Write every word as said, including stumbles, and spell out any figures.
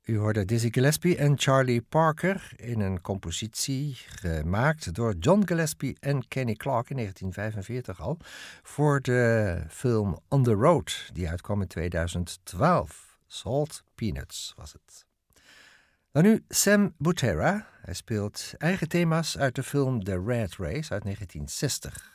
U hoorde Dizzy Gillespie en Charlie Parker in een compositie gemaakt door John Gillespie en Kenny Clarke in negentien vijfenveertig al voor de film On the Road, die uitkwam in tweeduizend twaalf. Salt Peanuts was het. Dan nu Sam Butera. Hij speelt eigen thema's uit de film The Red Race uit negentien zestig.